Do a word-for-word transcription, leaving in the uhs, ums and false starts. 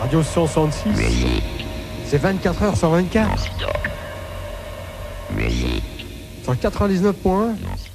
Radio cent soixante-six. C'est vingt-quatre heures sur vingt-quatre. Sur quatre-vingt-dix-neuf point un.